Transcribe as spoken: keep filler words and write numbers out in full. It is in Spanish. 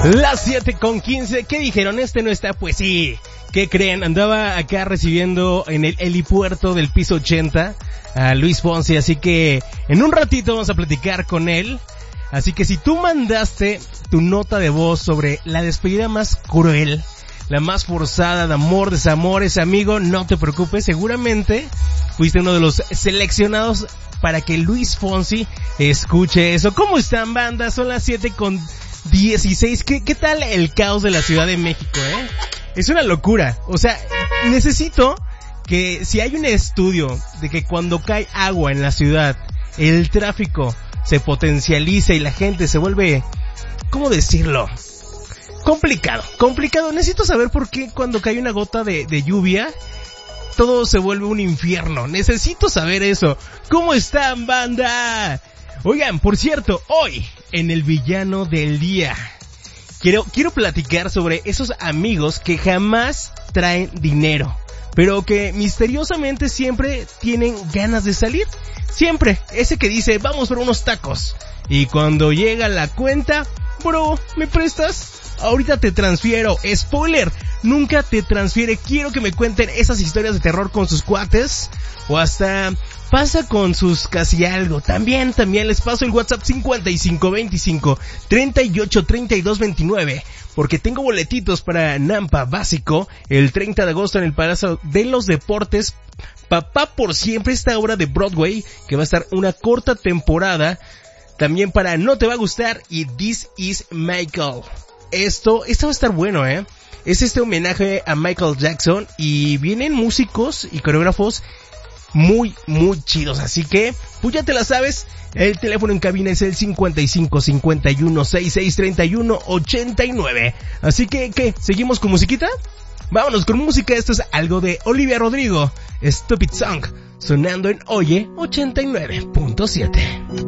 Las siete con quince, ¿qué dijeron? Este no está, pues sí. ¿Qué creen? Andaba acá recibiendo en el helipuerto del piso ochenta a Luis Fonsi, así que en un ratito vamos a platicar con él. Así que si tú mandaste tu nota de voz sobre la despedida más cruel, la más forzada de amor, desamores, amigo, no te preocupes, seguramente fuiste uno de los seleccionados para que Luis Fonsi escuche eso. ¿Cómo están, banda? Son las siete con dieciséis. ¿Qué, qué tal el caos de la Ciudad de México, eh? Es una locura. O sea, necesito que si hay un estudio de que cuando cae agua en la ciudad, el tráfico se potencializa y la gente se vuelve, ¿cómo decirlo? Complicado, complicado. Necesito saber por qué cuando cae una gota de, de lluvia, todo se vuelve un infierno. Necesito saber eso. ¿Cómo están, banda? Oigan, por cierto, hoy, en el villano del día, quiero, quiero platicar sobre esos amigos que jamás traen dinero, pero que misteriosamente siempre tienen ganas de salir. Siempre, ese que dice, vamos por unos tacos. Y cuando llega la cuenta, bro, ¿me prestas? Ahorita te transfiero. Spoiler, nunca te transfiere. Quiero que me cuenten esas historias de terror con sus cuates, o hasta pasa con sus casi algo. También, también les paso el WhatsApp cincuenta y cinco veinticinco treinta y ocho treinta y dos veintinueve, porque tengo boletitos para Nampa Básico el treinta de agosto en el Palacio de los Deportes. Papá por siempre, esta obra de Broadway que va a estar una corta temporada. También para No Te Va a Gustar y This Is Michael. Esto, esto va a estar bueno, eh. Es este homenaje a Michael Jackson y vienen músicos y coreógrafos muy, muy chidos. Así que, pues ya te la sabes. El teléfono en cabina es el cincuenta y cinco cincuenta y uno sesenta y seis treinta y uno ochenta y nueve. Así que, ¿qué? ¿Seguimos con musiquita? Vámonos con música. Esto es algo de Olivia Rodrigo, Stupid Song, sonando en Oye ochenta y nueve punto siete.